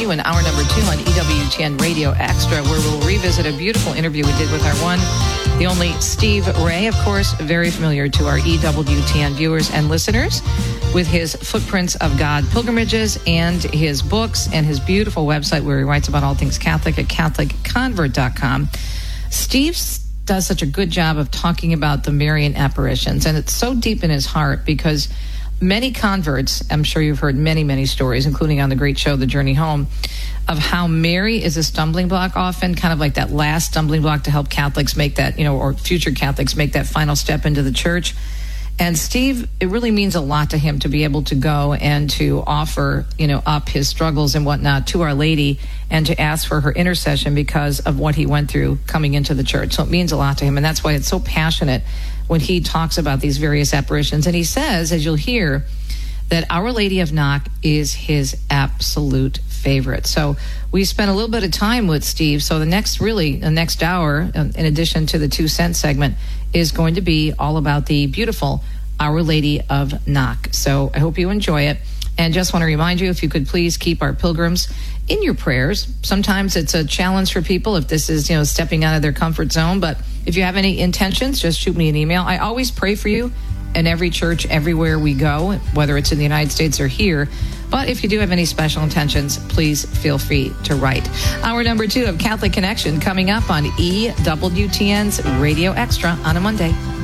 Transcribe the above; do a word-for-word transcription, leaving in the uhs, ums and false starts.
continue in hour number two on E W T N Radio Extra, where we'll revisit a beautiful interview we did with our one, the only Steve Ray, of course, very familiar to our E W T N viewers and listeners, with his Footprints of God pilgrimages and his books and his beautiful website where he writes about all things Catholic at Catholic Convert dot com. Steve does such a good job of talking about the Marian apparitions, and it's so deep in his heart because many converts, I'm sure you've heard many, many stories, including on the great show, The Journey Home, of how Mary is a stumbling block often, kind of like that last stumbling block to help Catholics make that, you know, or future Catholics make that final step into the church. And Steve, it really means a lot to him to be able to go and to offer, you know, up his struggles and whatnot to Our Lady and to ask for her intercession because of what he went through coming into the church. So it means a lot to him. And that's why it's so passionate when he talks about these various apparitions. And he says, as you'll hear, that Our Lady of Knock is his absolute favorite. So we spent a little bit of time with Steve. So the next, really, the next hour, in addition to the two cent segment, is going to be all about the beautiful Our Lady of Knock. So I hope you enjoy it. And just want to remind you, if you could please keep our pilgrims in your prayers. Sometimes it's a challenge for people if this is, you know, stepping out of their comfort zone. But if you have any intentions, just shoot me an email. I always pray for you in every church, everywhere we go, whether it's in the United States or here. But if you do have any special intentions, please feel free to write. Hour number two of Catholic Connection coming up on E W T N's Radio Extra on a Monday.